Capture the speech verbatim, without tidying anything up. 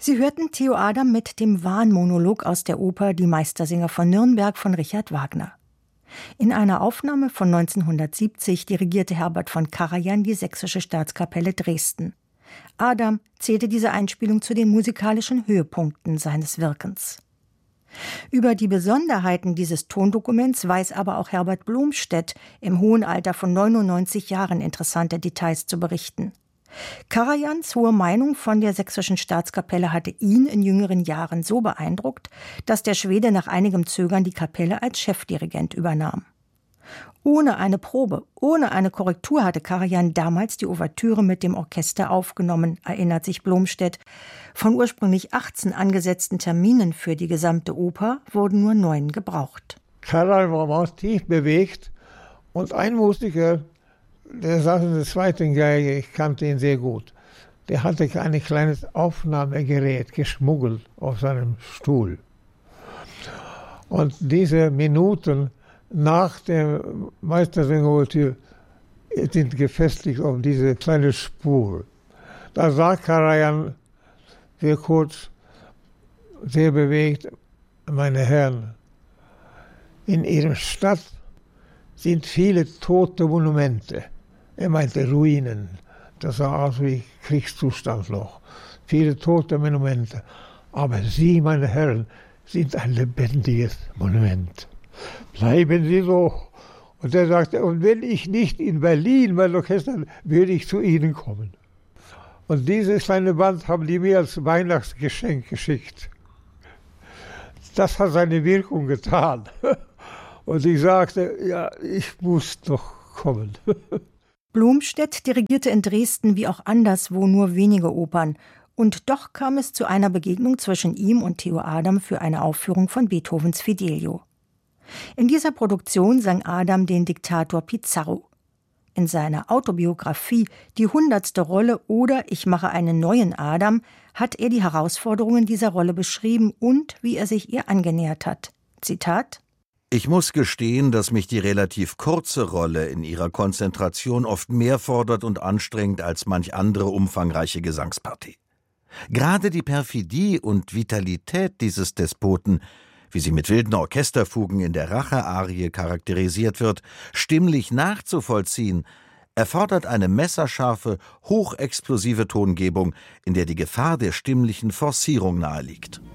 Sie hörten Theo Adam mit dem Wahnmonolog aus der Oper Die Meistersinger von Nürnberg von Richard Wagner. In einer Aufnahme von neunzehnhundertsiebzig dirigierte Herbert von Karajan die Sächsische Staatskapelle Dresden. Adam zählte diese Einspielung zu den musikalischen Höhepunkten seines Wirkens. Über die Besonderheiten dieses Tondokuments weiß aber auch Herbert Blomstedt im hohen Alter von neunundneunzig Jahren interessante Details zu berichten. Karajans hohe Meinung von der Sächsischen Staatskapelle hatte ihn in jüngeren Jahren so beeindruckt, dass der Schwede nach einigem Zögern die Kapelle als Chefdirigent übernahm. Ohne eine Probe, ohne eine Korrektur hatte Karajan damals die Ouvertüre mit dem Orchester aufgenommen, erinnert sich Blomstedt. Von ursprünglich achtzehn angesetzten Terminen für die gesamte Oper wurden nur neun gebraucht. Karajan war tief bewegt und ein Musiker, der saß in der zweiten Geige, ich kannte ihn sehr gut. Der hatte ein kleines Aufnahmegerät geschmuggelt auf seinem Stuhl. Und diese Minuten nach der Meistersinger-Ouvertüre sind gefestigt auf diese kleine Spur. Da sagt Karajan sehr kurz, sehr bewegt, meine Herren, in Ihrer Stadt sind viele tote Monumente. Er meinte Ruinen. Das sah aus wie Kriegszustand noch. Viele tote Monumente. Aber Sie, meine Herren, sind ein lebendiges Monument. Bleiben Sie so. Und er sagte, und wenn ich nicht in Berlin mein Orchester, würde ich zu Ihnen kommen. Und dieses kleine Band haben die mir als Weihnachtsgeschenk geschickt. Das hat seine Wirkung getan. Und ich sagte, ja, ich muss doch kommen. Blomstedt dirigierte in Dresden wie auch anderswo nur wenige Opern. Und doch kam es zu einer Begegnung zwischen ihm und Theo Adam für eine Aufführung von Beethovens Fidelio. In dieser Produktion sang Adam den Diktator Pizarro. In seiner Autobiografie »Die hundertste Rolle« oder »Ich mache einen neuen Adam« hat er die Herausforderungen dieser Rolle beschrieben und wie er sich ihr angenähert hat. Zitat: Ich muss gestehen, dass mich die relativ kurze Rolle in ihrer Konzentration oft mehr fordert und anstrengt als manch andere umfangreiche Gesangspartie. Gerade die Perfidie und Vitalität dieses Despoten, wie sie mit wilden Orchesterfugen in der Rache-Arie charakterisiert wird, stimmlich nachzuvollziehen, erfordert eine messerscharfe, hochexplosive Tongebung, in der die Gefahr der stimmlichen Forcierung naheliegt.